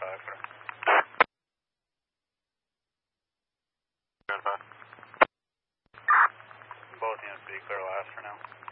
5. Both units be clear last for now.